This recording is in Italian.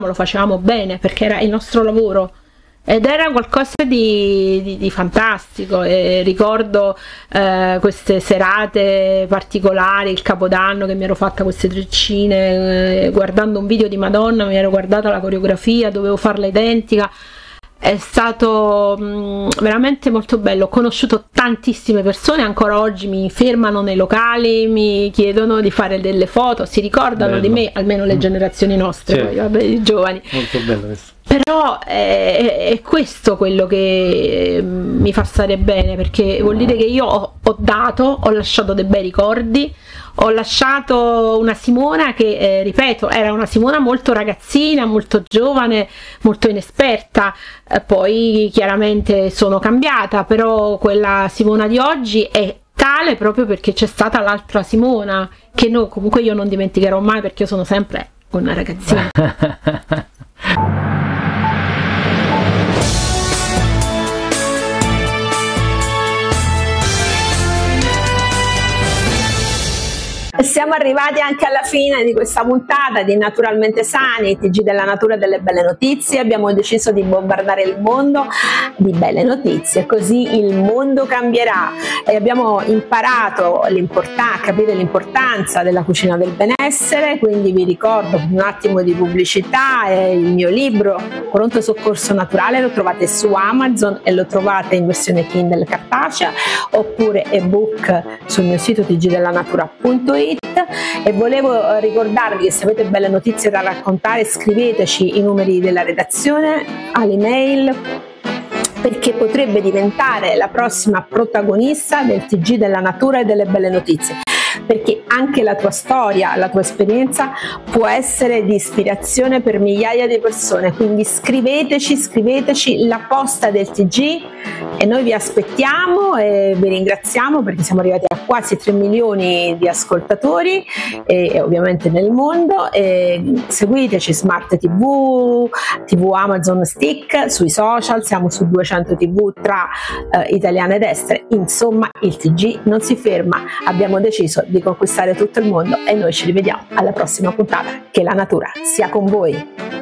lo facevamo bene perché era il nostro lavoro. Ed era qualcosa di fantastico, e ricordo queste serate particolari, il Capodanno, che mi ero fatta queste treccine, guardando un video di Madonna, mi ero guardata la coreografia, dovevo farla identica. È stato veramente molto bello. Ho conosciuto tantissime persone, ancora oggi mi fermano nei locali, mi chiedono di fare delle foto, si ricordano di me, almeno le generazioni nostre, poi, vabbè, i giovani. Molto bello questo. Però è questo quello che mi fa stare bene, perché vuol dire che io ho dato, ho lasciato dei bei ricordi, ho lasciato una Simona che, ripeto, era una Simona molto ragazzina, molto giovane, molto inesperta. Poi chiaramente sono cambiata, però quella Simona di oggi è tale proprio perché c'è stata l'altra Simona, che comunque io non dimenticherò mai, perché io sono sempre una ragazzina. Siamo arrivati anche alla fine di questa puntata di Naturalmente Sani, TG della natura e delle belle notizie. Abbiamo deciso di bombardare il mondo di belle notizie, così il mondo cambierà, e abbiamo imparato a capire l'importanza della cucina del benessere. Quindi vi ricordo un attimo di pubblicità: il mio libro Pronto Soccorso Naturale lo trovate su Amazon e lo trovate in versione Kindle cartacea, oppure ebook sul mio sito tgdellanatura.it. E volevo ricordarvi che se avete belle notizie da raccontare, scriveteci i numeri della redazione all'email, perché potrebbe diventare la prossima protagonista del TG della natura e delle belle notizie, perché anche la tua storia, la tua esperienza può essere di ispirazione per migliaia di persone. Quindi scriveteci la posta del TG e noi vi aspettiamo e vi ringraziamo, perché siamo arrivati a quasi 3 milioni di ascoltatori, e ovviamente nel mondo. E seguiteci Smart TV, TV Amazon Stick, sui social, siamo su 200 TV tra italiane ed estere. Insomma, il TG non si ferma, abbiamo deciso di conquistare tutto il mondo e noi ci rivediamo alla prossima puntata. Che la natura sia con voi.